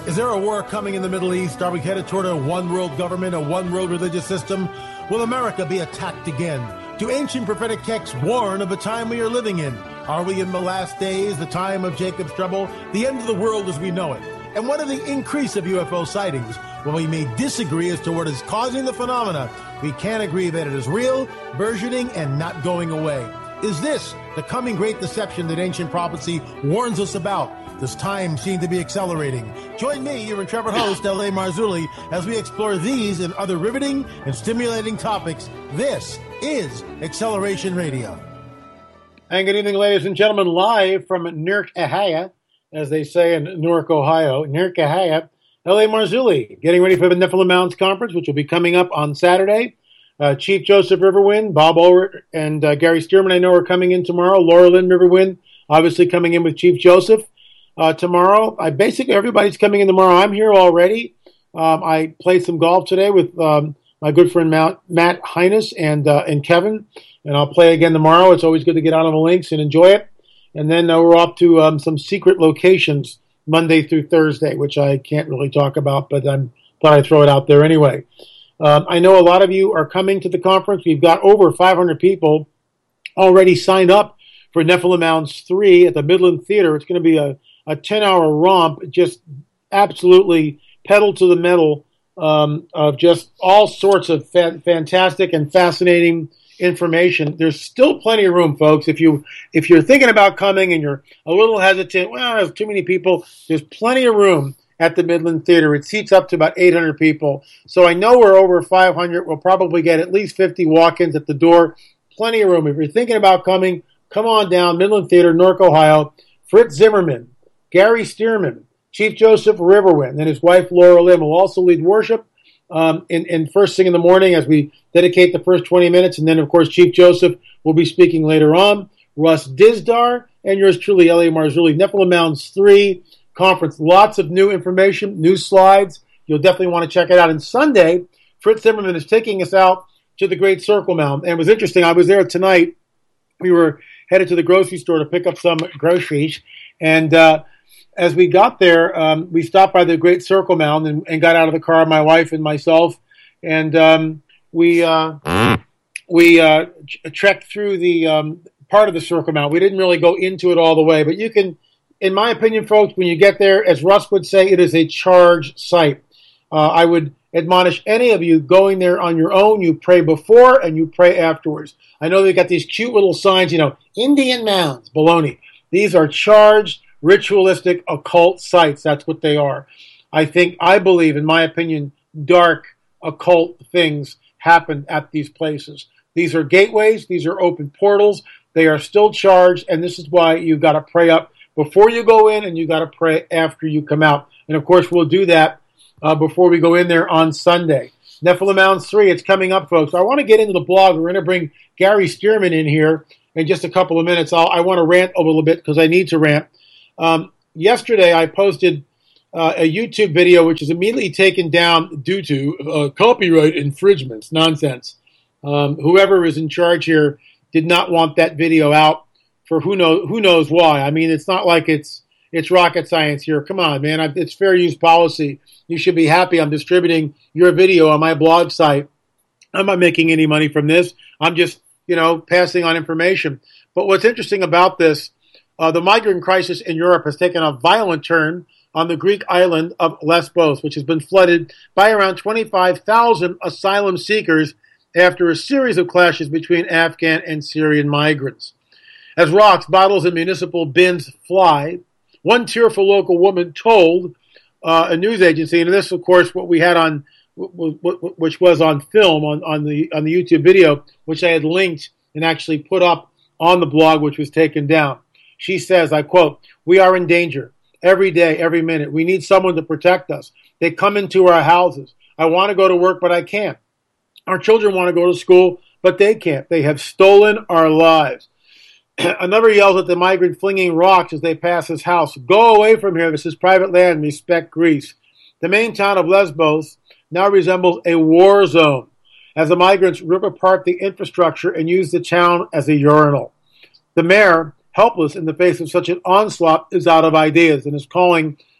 Is there a war coming in the Middle East? Are we headed toward a one-world government, a one-world religious system? Will America be attacked again? Do ancient prophetic texts warn of the time we are living in? Are we in the last days, the time of Jacob's trouble, the end of the world as we know it? And what of the increase of UFO sightings? While we may disagree as to what is causing the phenomena, we can agree that it is real, burgeoning, and not going away. Is this the coming great deception that ancient prophecy warns us about? Does time seem to be accelerating? Join me, your intrepid host, L.A. Marzulli, as we explore these and other riveting and stimulating topics. This is Acceleration Radio. And good evening, ladies and gentlemen, live from Newark, Ohio, as they say in Newark, Ohio. Newark, Ohio, L.A. Marzulli, getting ready for the Nephilim Mounds Conference, which will be coming up on Saturday. Chief Joseph Riverwind, Bob Ulrich, and Gary Stearman, I know, are coming in tomorrow. Laura Lynn Riverwind, obviously coming in with Chief Joseph. Tomorrow, basically everybody's coming in tomorrow. I'm here already. I played some golf today with my good friend Matt Hines and Kevin, and I'll play again tomorrow. It's always good to get out on the links and enjoy it. And then we're off to some secret locations Monday through Thursday, which I can't really talk about, but I'm glad I throw it out there anyway. I know a lot of you are coming to the conference. We've got over 500 people already signed up for Nephilim Mounds 3 at the Midland Theater. It's going to be a 10-hour romp, just absolutely pedal to the metal of just all sorts of fantastic and fascinating information. There's still plenty of room, folks. If you're thinking about coming and you're a little hesitant, well, there's too many people, there's plenty of room at the Midland Theater. It seats up to about 800 people. So I know we're over 500. We'll probably get at least 50 walk-ins at the door. Plenty of room. If you're thinking about coming, come on down, Midland Theater, Newark, Ohio. Fritz Zimmerman, Gary Stearman, Chief Joseph Riverwind, and his wife Laura Lynn will also lead worship in first thing in the morning as we dedicate the first 20 minutes. And then, of course, Chief Joseph will be speaking later on. Russ Dizdar and yours truly, L.A. Marzulli, Nephilim Mounds 3 conference. Lots of new information, new slides. You'll definitely want to check it out. And Sunday, Fritz Zimmerman is taking us out to the Great Circle Mound. And it was interesting. I was there tonight. We were headed to the grocery store to pick up some groceries. And as we got there, we stopped by the Great Circle Mound and got out of the car, my wife and myself. And we trekked through the part of the Circle Mound. We didn't really go into it all the way. But you can, in my opinion, folks, when you get there, as Russ would say, it is a charged site. I would admonish any of you going there on your own. You pray before and you pray afterwards. I know they've got these cute little signs, Indian mounds, baloney. These are charged, ritualistic, occult sites. That's what they are. I believe, in my opinion, dark, occult things happen at these places. These are gateways. These are open portals. They are still charged, and this is why you've got to pray up before you go in, and you got to pray after you come out. And, of course, we'll do that before we go in there on Sunday. Nephilim Mounds 3, it's coming up, folks. I want to get into the blog. We're going to bring Gary Stearman in here in just a couple of minutes. I want to rant a little bit because I need to rant. Yesterday, I posted a YouTube video which is immediately taken down due to copyright infringements. Nonsense. Whoever is in charge here did not want that video out for who knows why. I mean, it's not like it's rocket science here. Come on, man. It's fair use policy. You should be happy I'm distributing your video on my blog site. I'm not making any money from this. I'm just, passing on information. But what's interesting about this, the migrant crisis in Europe has taken a violent turn on the Greek island of Lesbos, which has been flooded by around 25,000 asylum seekers after a series of clashes between Afghan and Syrian migrants. As rocks, bottles, and municipal bins fly, one tearful local woman told a news agency, and this, of course, what we had on, which was on film on the YouTube video, which I had linked and actually put up on the blog, which was taken down. She says, I quote, "We are in danger every day, every minute. We need someone to protect us. They come into our houses. I want to go to work, but I can't. Our children want to go to school, but they can't. They have stolen our lives." Another yells at the migrant flinging rocks as they pass his house. "Go away from here. This is private land. Respect Greece." The main town of Lesbos now resembles a war zone as the migrants rip apart the infrastructure and use the town as a urinal. The mayor, helpless in the face of such an onslaught, is out of ideas and is calling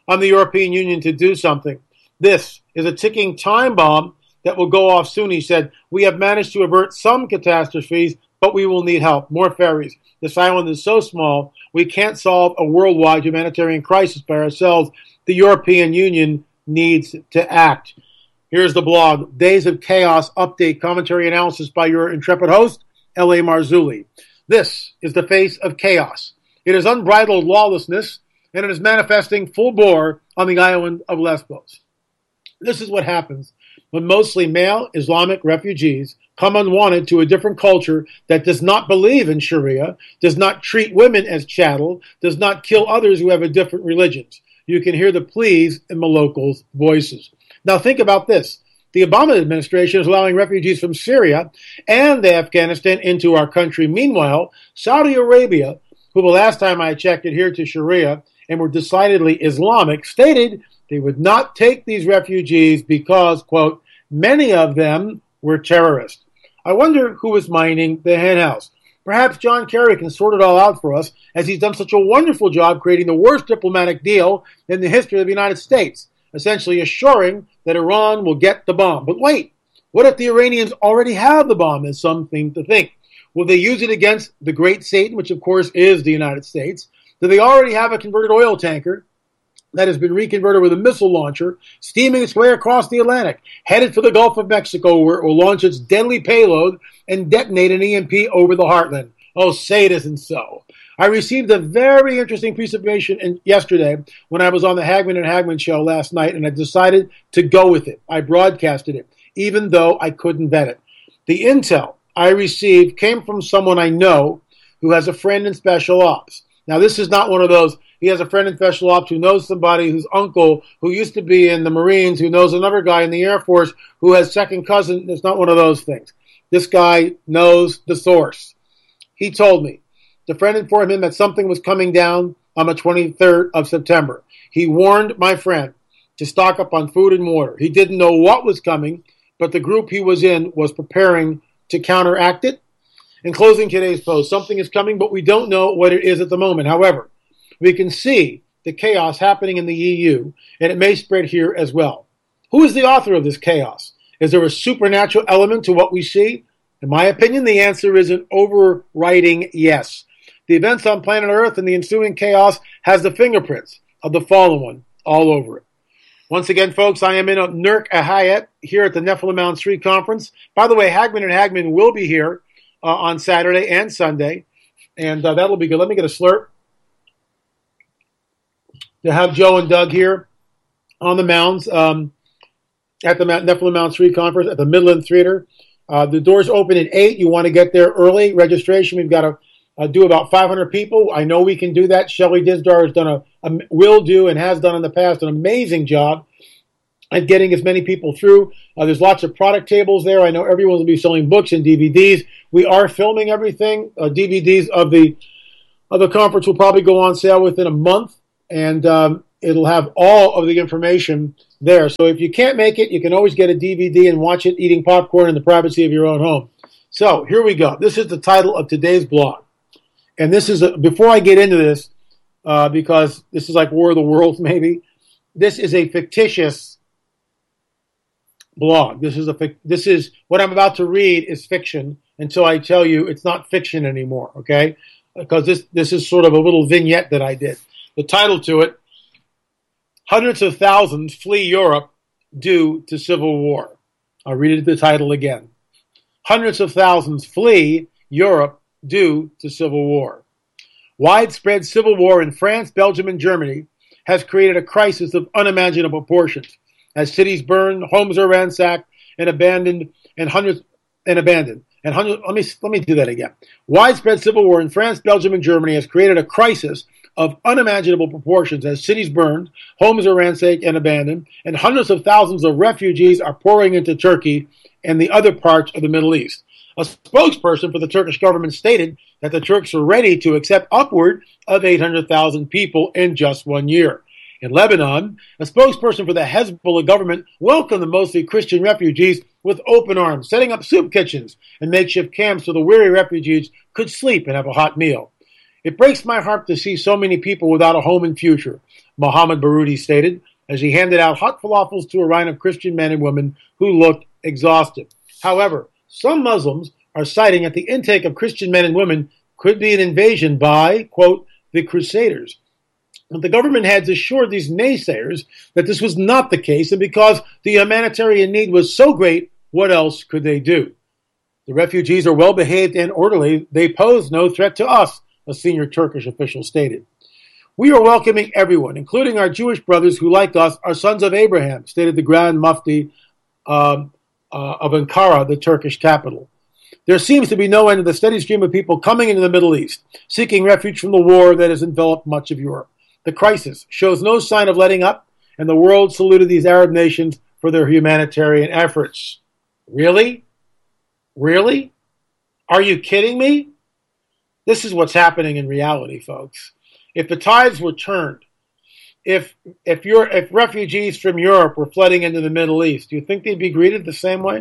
on the European Union to do something. This is a ticking time bomb that will go off soon. He said, we have managed to avert some catastrophes, but we will need help. More ferries. This island is so small, we can't solve a worldwide humanitarian crisis by ourselves. The European Union needs to act. Here's the blog, Days of Chaos Update, commentary analysis by your intrepid host, L.A. Marzulli. This is the face of chaos. It is unbridled lawlessness, and it is manifesting full bore on the island of Lesbos. This is what happens when mostly male Islamic refugees come unwanted to a different culture that does not believe in Sharia, does not treat women as chattel, does not kill others who have a different religion. You can hear the pleas in the locals' voices. Now think about this. The Obama administration is allowing refugees from Syria and Afghanistan into our country. Meanwhile, Saudi Arabia, who the last time I checked adhered to Sharia and were decidedly Islamic, stated they would not take these refugees because, quote, many of them were terrorists. I wonder who is minding the henhouse. Perhaps John Kerry can sort it all out for us, as he's done such a wonderful job creating the worst diplomatic deal in the history of the United States, essentially assuring that Iran will get the bomb. But wait, what if the Iranians already have the bomb, is something to think. Will they use it against the great Satan, which of course is the United States? Do they already have a converted oil tanker that has been reconverted with a missile launcher, steaming its way across the Atlantic, headed for the Gulf of Mexico, where it will launch its deadly payload and detonate an EMP over the heartland? Oh, say it isn't so. I received a very interesting piece of information yesterday when I was on the Hagman and Hagman show last night, and I decided to go with it. I broadcasted it, even though I couldn't vet it. The intel I received came from someone I know who has a friend in special ops. Now, this is not one of those, he has a friend in special ops who knows somebody whose uncle who used to be in the Marines, who knows another guy in the Air Force who has second cousin. It's not one of those things. This guy knows the source. He told me. The friend informed him that something was coming down on the 23rd of September. He warned my friend to stock up on food and water. He didn't know what was coming, but the group he was in was preparing to counteract it. In closing today's post, something is coming, but we don't know what it is at the moment. However, we can see the chaos happening in the EU, and it may spread here as well. Who is the author of this chaos? Is there a supernatural element to what we see? In my opinion, the answer is an overriding yes. The events on planet Earth and the ensuing chaos has the fingerprints of the fallen one all over it. Once again, folks, I am in Nurk Ahayet here at the Nephilim Mountain Street Conference. By the way, Hagman and Hagman will be here on Saturday and Sunday, and that'll be good. Let me get a slurp. To have Joe and Doug here on the mounds at the Nephilim Mountain Street Conference at the Midland Theater. The doors open at 8. You want to get there early. Registration, we've got to do about 500 people. I know we can do that. Shelley Dizdar has done will do and has done in the past an amazing job at getting as many people through. There's lots of product tables there. I know everyone will be selling books and DVDs. We are filming everything. DVDs of the conference will probably go on sale within a month, and it'll have all of the information there. So if you can't make it, you can always get a DVD and watch it eating popcorn in the privacy of your own home. So here we go. This is the title of today's blog. And this is, before I get into this, because this is like War of the Worlds maybe, this is a fictitious blog. This is what I'm about to read is fiction until I tell you it's not fiction anymore, okay? Because this is sort of a little vignette that I did. The title to it, Hundreds of Thousands Flee Europe Due to Civil War. I'll read the title again. Hundreds of thousands flee Europe due to civil war. Widespread civil war in France, Belgium, and Germany has created a crisis of unimaginable proportions. As cities burn, homes are ransacked and abandoned, let me do that again. Widespread civil war in France, Belgium, and Germany has created a crisis of unimaginable proportions as cities burned, homes are ransacked and abandoned, and hundreds of thousands of refugees are pouring into Turkey and the other parts of the Middle East. A spokesperson for the Turkish government stated that the Turks are ready to accept upward of 800,000 people in just 1 year. In Lebanon, a spokesperson for the Hezbollah government welcomed the mostly Christian refugees with open arms, setting up soup kitchens and makeshift camps so the weary refugees could sleep and have a hot meal. It breaks my heart to see so many people without a home and future. Mohammed Baroudi stated as he handed out hot falafels to a line of Christian men and women who looked exhausted. However, some Muslims are citing that the intake of Christian men and women could be an invasion by, quote, the Crusaders. But the government heads assured these naysayers that this was not the case, and because the humanitarian need was so great, what else could they do? The refugees are well behaved and orderly. They pose no threat to us, a senior Turkish official stated. We are welcoming everyone, including our Jewish brothers who, like us, are sons of Abraham, stated the Grand Mufti of Ankara, the Turkish capital. There seems to be no end to the steady stream of people coming into the Middle East, seeking refuge from the war that has enveloped much of Europe. The crisis shows no sign of letting up, and the world saluted these Arab nations for their humanitarian efforts. Really? Really? Are you kidding me? This is what's happening in reality, folks. If the tides were turned, if refugees from Europe were flooding into the Middle East, do you think they'd be greeted the same way?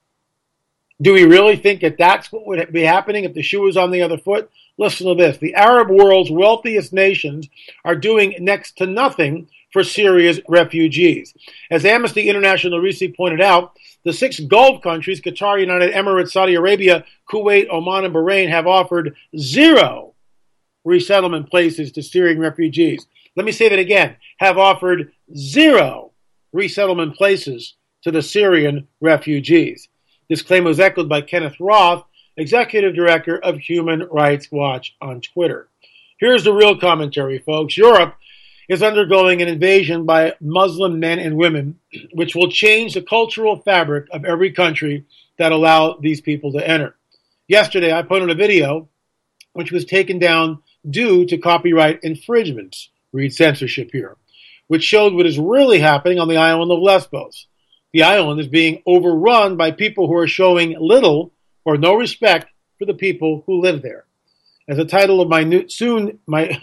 Do we really think that that's what would be happening if the shoe was on the other foot? Listen to this. The Arab world's wealthiest nations are doing next to nothing for Syria's refugees. As Amnesty International recently pointed out, the 6 Gulf countries, Qatar, United Emirates, Saudi Arabia, Kuwait, Oman, and Bahrain, have offered 0 resettlement places to Syrian refugees. Let me say that again. Have offered 0 resettlement places to the Syrian refugees. This claim was echoed by Kenneth Roth, Executive Director of Human Rights Watch on Twitter. Here's the real commentary, folks. Europe is undergoing an invasion by Muslim men and women, which will change the cultural fabric of every country that allow these people to enter. Yesterday, I put on a video which was taken down due to copyright infringements, read censorship here, which showed what is really happening on the island of Lesbos. The island is being overrun by people who are showing little or no respect for the people who live there. As the title of my new soon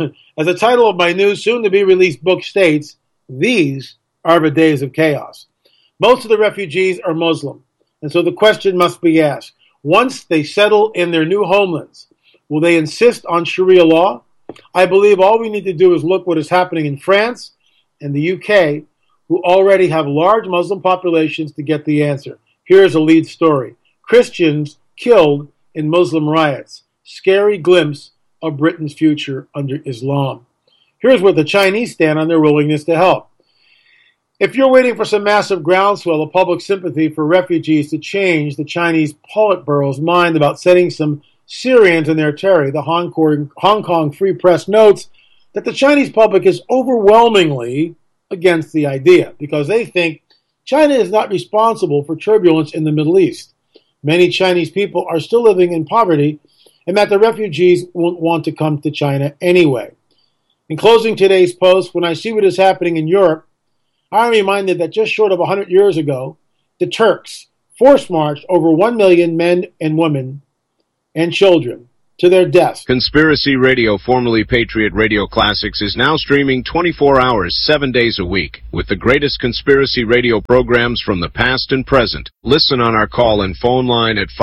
to be released book states, these are the days of chaos. Most of the refugees are Muslim, and so the question must be asked: once they settle in their new homelands, will they insist on Sharia law? I believe all we need to do is look what is happening in France and the UK, who already have large Muslim populations, to get the answer. Here's a lead story. Christians killed in Muslim riots. Scary glimpse of Britain's future under Islam. Here's where the Chinese stand on their willingness to help. If you're waiting for some massive groundswell of public sympathy for refugees to change the Chinese Politburo's mind about sending some Syrians in their territory, the Hong Kong Free Press notes that the Chinese public is overwhelmingly against the idea because they think China is not responsible for turbulence in the Middle East. Many Chinese people are still living in poverty, and that the refugees won't want to come to China anyway. In closing today's post, when I see what is happening in Europe, I am reminded that just short of 100 years ago, the Turks force-marched over 1 million men and women and children to their deaths. Conspiracy Radio, formerly Patriot Radio Classics, is now streaming 24 hours, 7 days a week, with the greatest conspiracy radio programs from the past and present. Listen on our call and phone line at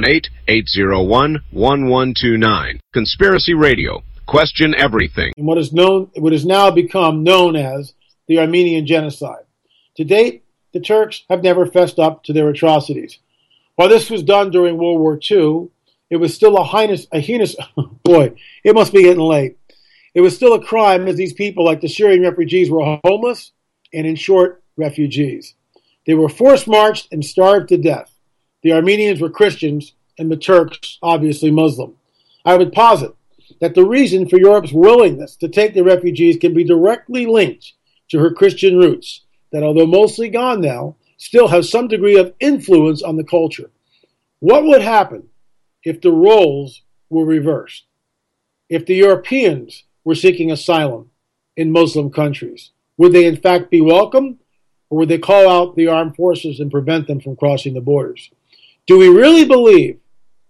518-801-1129. Conspiracy Radio. Question everything. What is now become known as the Armenian Genocide. To date, the Turks have never fessed up to their atrocities. While this was done during World War II, it was still a heinous, boy, it must be getting late. It was still a crime, as these people, like the Syrian refugees, were homeless and, in short, refugees. They were force-marched and starved to death. The Armenians were Christians and the Turks, obviously, Muslim. I would posit that the reason for Europe's willingness to take the refugees can be directly linked to her Christian roots, that although mostly gone now, still has some degree of influence on the culture. What would happen if the roles were reversed? If the Europeans were seeking asylum in Muslim countries, would they in fact be welcome, or would they call out the armed forces and prevent them from crossing the borders? Do we really believe,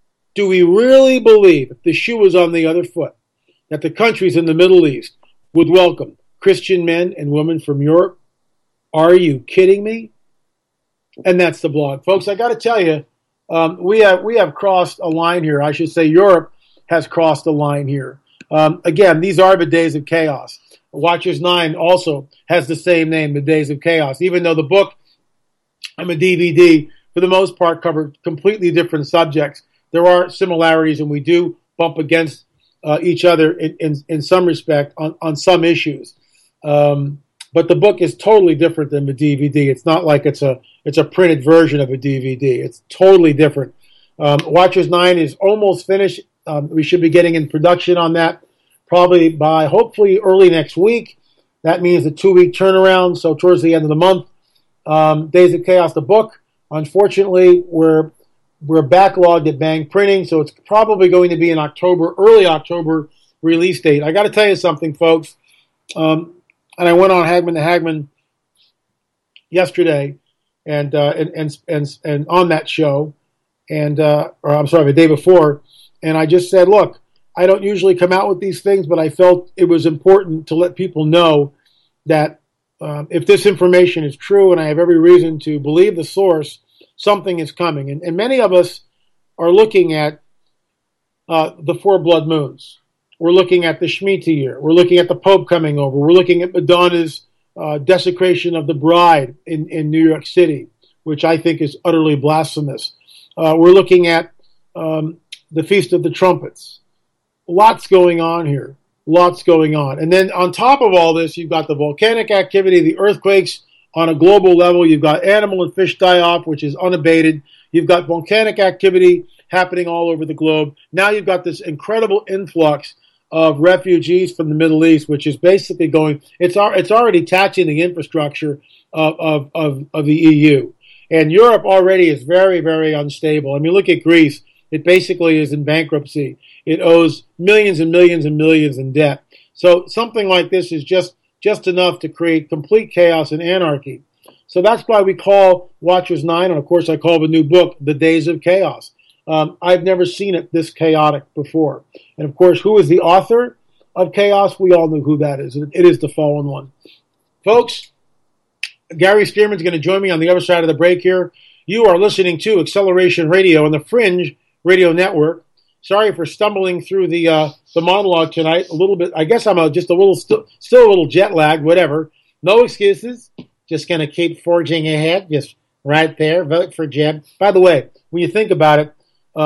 if the shoe was on the other foot, that the countries in the Middle East would welcome Christian men and women from Europe? Are you kidding me? And that's the blog. Folks, I got to tell you, we have crossed a line here. I should say Europe has crossed a line here. Again, these are the days of chaos. Watchers 9 also has the same name, The Days of Chaos, even though the book and the DVD, for the most part, cover completely different subjects. There are similarities, and we do bump against each other in some respect on some issues. But the book is totally different than the DVD. It's not like it's a printed version of a DVD. It's totally different. Watchers 9 is almost finished. We should be getting in production on that probably by hopefully early next week. That means a 2-week turnaround, so towards the end of the month. Days of Chaos, the book, unfortunately, we're backlogged at Bang Printing, so it's probably going to be an early October release date. I got to tell you something, folks. And I went on Hagman to Hagman yesterday, and on that show, or I'm sorry, the day before, and I just said, look, I don't usually come out with these things, but I felt it was important to let people know that if this information is true, and I have every reason to believe the source, something is coming. And many of us are looking at the 4 blood moons. We're looking at the Shemitah year. We're looking at the Pope coming over. We're looking at Madonna's desecration of the bride in New York City, which I think is utterly blasphemous. We're looking at the Feast of the Trumpets. Lots going on here. Lots going on. And then on top of all this, you've got the volcanic activity, the earthquakes on a global level. You've got animal and fish die-off, which is unabated. You've got volcanic activity happening all over the globe. Now you've got this incredible influx of refugees from the Middle East, which is basically it's already taxing the infrastructure of the EU. And Europe already is very, very unstable. I mean, look at Greece. It basically is in bankruptcy. It owes millions and millions and millions in debt. So something like this is just enough to create complete chaos and anarchy. So that's why we call Watchers 9, and of course I call the new book, The Days of Chaos. I've never seen it this chaotic before. And of course, who is the author of Chaos? We all know who that is. It is the Fallen One. Folks, Gary Stearman's going to join me on the other side of the break here. You are listening to Acceleration Radio on the Fringe Radio Network. Sorry for stumbling through the monologue tonight a little bit. I guess I'm still a little jet lagged, whatever. No excuses. Just going to keep forging ahead. Just right there. Vote for Jeb. By the way, when you think about it,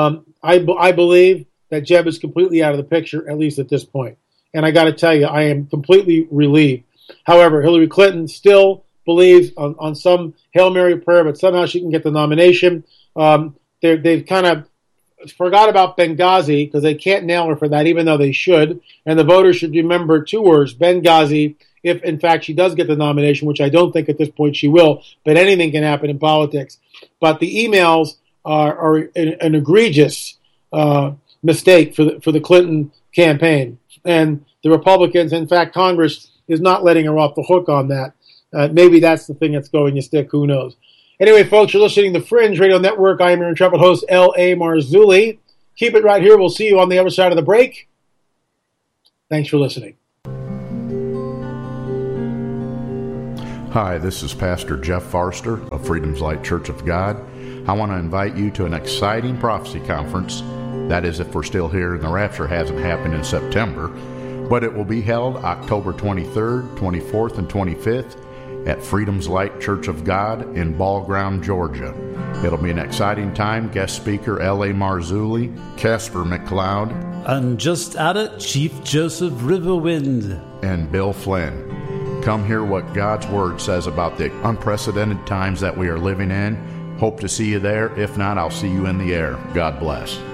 I believe that Jeb is completely out of the picture, at least at this point. And I got to tell you, I am completely relieved. However, Hillary Clinton still believes on some Hail Mary prayer, but somehow she can get the nomination. They've kind of forgot about Benghazi because they can't nail her for that, even though they should. And the voters should remember 2 words, Benghazi, if in fact she does get the nomination, which I don't think at this point she will, but anything can happen in politics. But the emails are an egregious mistake for the Clinton campaign. And the Republicans, in fact, Congress is not letting her off the hook on that. Maybe that's the thing that's going to stick. Who knows? Anyway, folks, you're listening to Fringe Radio Network. I am your intrepid host, L.A. Marzulli. Keep it right here. We'll see you on the other side of the break. Thanks for listening. Hi, this is Pastor Jeff Farster of Freedom's Light Church of God. I want to invite you to an exciting prophecy conference. That is, if we're still here and the rapture hasn't happened in September. But it will be held October 23rd, 24th, and 25th at Freedom's Light Church of God in Ball Ground, Georgia. It'll be an exciting time. Guest speaker L.A. Marzulli, Casper McLeod, and just at it, Chief Joseph Riverwind, and Bill Flynn. Come hear what God's Word says about the unprecedented times that we are living in. Hope to see you there. If not, I'll see you in the air. God bless.